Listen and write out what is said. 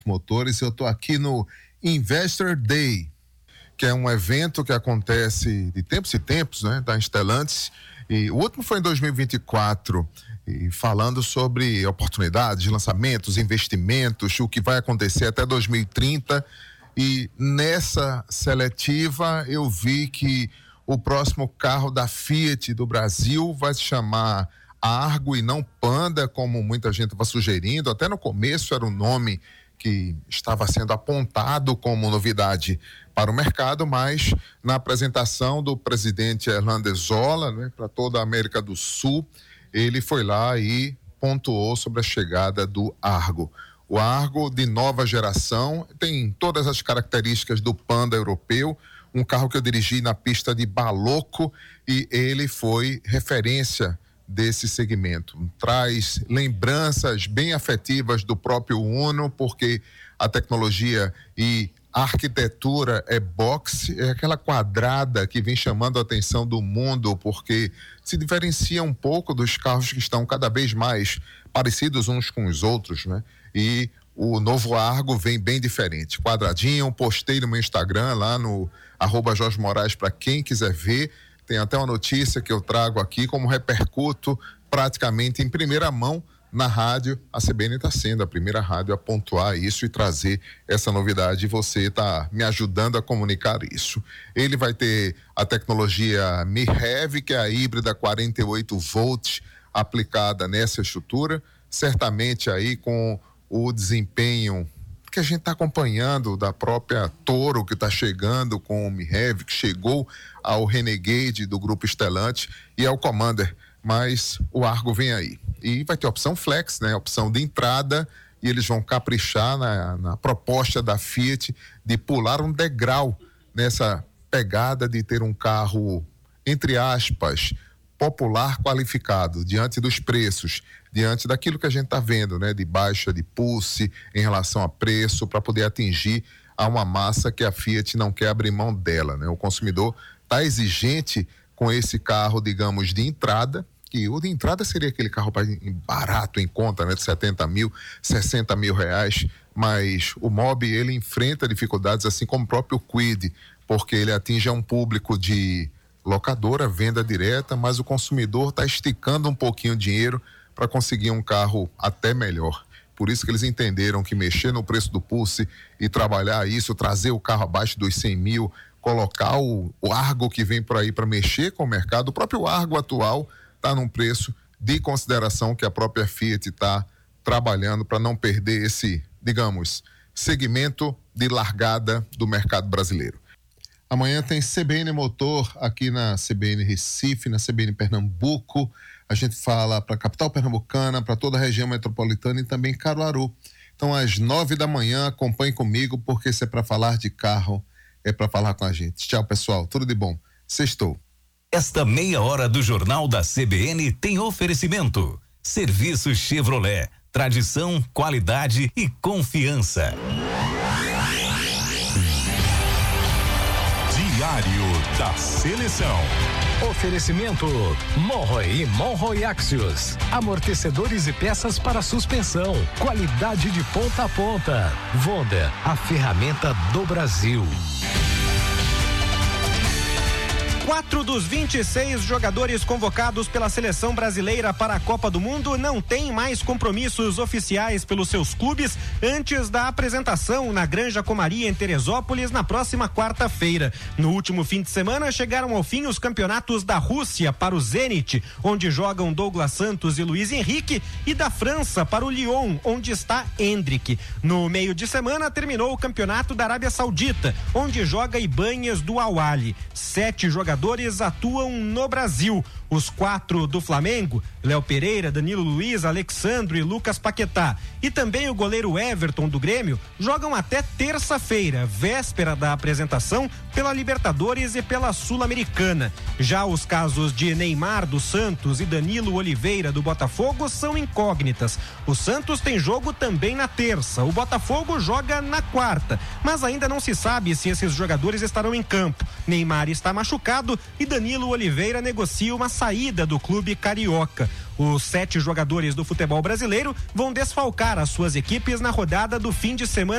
Motores. Eu estou aqui no Investor Day, que é um evento que acontece de tempos e tempos, né, da Stellantis, e o último foi em 2024, e falando sobre oportunidades, lançamentos, investimentos, o que vai acontecer até 2030. E nessa seletiva eu vi que o próximo carro da Fiat do Brasil vai se chamar Argo e não Panda, como muita gente estava sugerindo. Até no começo era um nome que estava sendo apontado como novidade para o mercado, mas na apresentação do presidente Erlander Zola, né, para toda a América do Sul, ele foi lá e pontuou sobre a chegada do Argo. O Argo de nova geração tem todas as características do Panda europeu, um carro que eu dirigi na pista de Baloco e ele foi referência desse segmento. Traz lembranças bem afetivas do próprio Uno, porque a tecnologia e a arquitetura é box, é aquela quadrada que vem chamando a atenção do mundo, porque se diferencia um pouco dos carros que estão cada vez mais parecidos uns com os outros, né? E o novo Argo vem bem diferente, quadradinho. Postei no meu Instagram lá no @Jorge Moraes para quem quiser ver. Tem até uma notícia que eu trago aqui, como repercuto praticamente em primeira mão na rádio. A CBN está sendo a primeira rádio a pontuar isso e trazer essa novidade. Você está me ajudando a comunicar isso. Ele vai ter a tecnologia MiHEV, que é a híbrida 48 volts aplicada nessa estrutura, certamente aí com o desempenho que a gente está acompanhando da própria Toro, que está chegando com o MiHEV, que chegou ao Renegade do grupo Stellantis e ao Commander, mas o Argo vem aí. E vai ter opção Flex, né? Opção de entrada, e eles vão caprichar na proposta da Fiat de pular um degrau nessa pegada de ter um carro, entre aspas, popular qualificado, diante dos preços, diante daquilo que a gente está vendo, né, de baixa de pulse em relação a preço, para poder atingir a uma massa que a Fiat não quer abrir mão dela, né? O consumidor está exigente com esse carro, digamos, de entrada, que o de entrada seria aquele carro barato, em conta, né, de 70 mil, 60 mil reais, mas o Mobi, ele enfrenta dificuldades, assim como o próprio Kwid, porque ele atinge um público de locadora, venda direta, mas o consumidor está esticando um pouquinho o dinheiro para conseguir um carro até melhor. Por isso que eles entenderam que mexer no preço do Pulse e trabalhar isso, trazer o carro abaixo dos 100 mil, colocar o Argo que vem por aí para mexer com o mercado. O próprio Argo atual está num preço de consideração que a própria Fiat está trabalhando para não perder esse, digamos, segmento de largada do mercado brasileiro. Amanhã tem CBN Motor aqui na CBN Recife, na CBN Pernambuco. A gente fala para a capital pernambucana, para toda a região metropolitana e também Caruaru. Então, às 9 da manhã, acompanhe comigo, porque se é para falar de carro, é para falar com a gente. Tchau, pessoal. Tudo de bom. Sextou. Esta meia hora do Jornal da CBN tem oferecimento. Serviço Chevrolet. Tradição, qualidade e confiança. Diário da Seleção. Oferecimento Monroe e Monroe Axios. Amortecedores e peças para suspensão. Qualidade de ponta a ponta. Vonda, a ferramenta do Brasil. 4 dos 26 jogadores convocados pela seleção brasileira para a Copa do Mundo não têm mais compromissos oficiais pelos seus clubes antes da apresentação na Granja Comaria em Teresópolis na próxima quarta-feira. No último fim de semana chegaram ao fim os campeonatos da Rússia para o Zenit, onde jogam Douglas Santos e Luiz Henrique, e da França para o Lyon, onde está Endrick. No meio de semana terminou o campeonato da Arábia Saudita, onde joga Ibanez do Al-Ahly. 7 jogadores atuam no Brasil. Os 4 do Flamengo, Léo Pereira, Danilo Luiz, Alexandro e Lucas Paquetá, e também o goleiro Everton do Grêmio, jogam até terça-feira, véspera da apresentação pela Libertadores e pela Sul-Americana. Já os casos de Neymar do Santos e Danilo Oliveira do Botafogo são incógnitas. O Santos tem jogo também na terça, o Botafogo joga na quarta, mas ainda não se sabe se esses jogadores estarão em campo. Neymar está machucado e Danilo Oliveira negocia uma saída do clube carioca. Os 7 jogadores do futebol brasileiro vão desfalcar as suas equipes na rodada do fim de semana